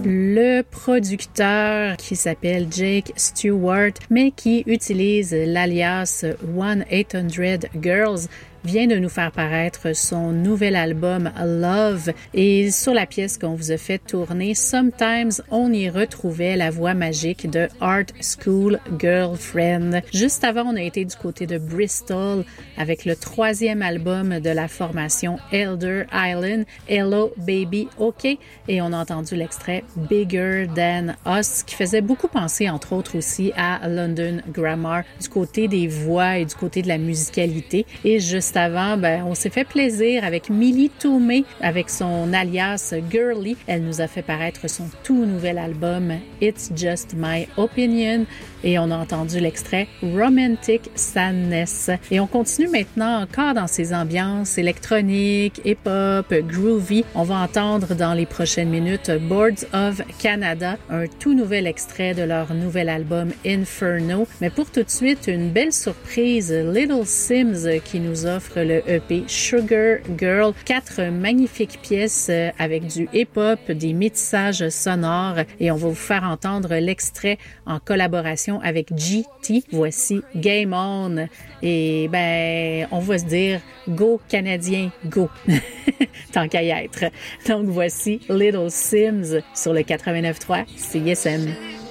Le producteur qui s'appelle Jake Stewart, mais qui utilise l'alias 1-800 Girls, vient de nous faire paraître son nouvel album Love, et sur la pièce qu'on vous a fait tourner Sometimes, on y retrouvait la voix magique de Art School Girlfriend. Juste avant, on a été du côté de Bristol avec le 3e album de la formation Elder Island, Hello Baby OK, et on a entendu l'extrait Bigger Than Us qui faisait beaucoup penser entre autres aussi à London Grammar du côté des voix et du côté de la musicalité. Et juste avant, on s'est fait plaisir avec Millie Toomey avec son alias Girly. Elle nous a fait paraître son tout nouvel album It's Just My Opinion et on a entendu l'extrait Romantic Sadness. Et on continue maintenant encore dans ces ambiances électroniques, hip-hop, groovy. On va entendre dans les prochaines minutes Boards of Canada, un tout nouvel extrait de leur nouvel album Inferno. Mais pour tout de suite, une belle surprise, Little Sims qui nous offre le EP Sugar Girl. 4 magnifiques pièces avec du hip-hop, des métissages sonores et on va vous faire entendre l'extrait en collaboration avec GT. Voici Game On. Et on va se dire go Canadien, go! Tant qu'à y être. Donc voici Little Sims sur le 89.3 CISM.